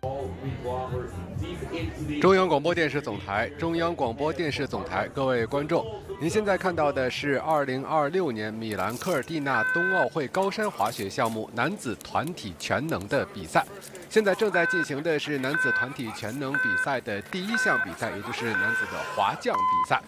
中央广播电视总台，中央广播电视总台，各位观众，您现在看到的是2026年米兰科尔蒂纳冬奥会高山滑雪项目男子团体全能的比赛。现在正在进行的是男子团体全能比赛的第一项比赛，也就是男子的滑降比赛。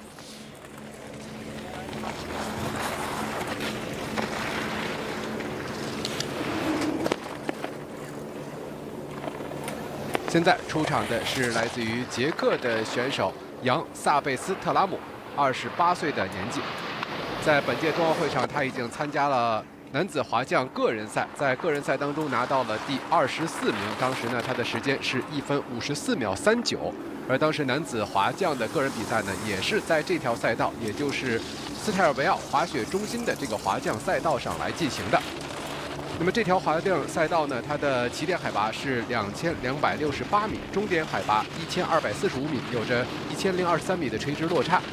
现在出场的是来自于捷克的选手杨萨贝斯特拉姆，28岁的年纪。在本届冬奥会上，他已经参加了男子滑降个人赛，在个人赛当中拿到了第24名。当时呢，他的时间是1分54秒39。而当时男子滑降的个人比赛呢，也是在这条赛道，也就是斯泰尔维奥滑雪中心的这个滑降赛道上来进行的。那么这条滑降赛道呢，它的起点海拔是2268米，终点海拔1245米，有着1023米的垂直落差。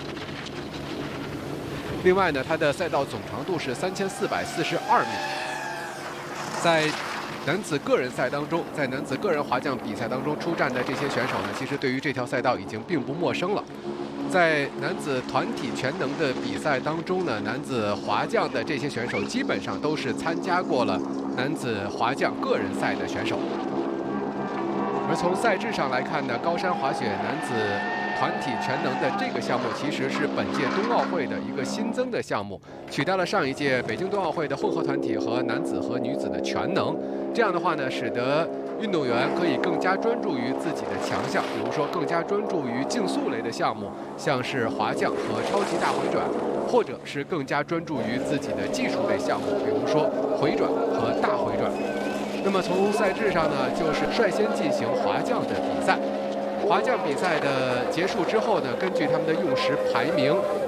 另外呢，它的赛道总长度是3442米。在男子个人赛当中，在男子个人滑降比赛当中出战的这些选手呢，其实对于这条赛道已经并不陌生了。在男子团体全能的比赛当中呢，男子滑降的这些选手基本上都是参加过了男子滑降个人赛的选手。而从赛制上来看呢，高山滑雪男子团体全能的这个项目其实是本届冬奥会的一个新增的项目，取代了上一届北京冬奥会的混合团体和男子和女子的全能。这样的话呢，使得运动员可以更加专注于自己的强项，比如说更加专注于竞速类的项目，像是滑降和超级大回转，或者是更加专注于自己的技术类项目，比如说回转和大回转。那么从赛制上呢，就是率先进行滑降的比赛。滑降比赛的结束之后呢，根据他们的用时排名。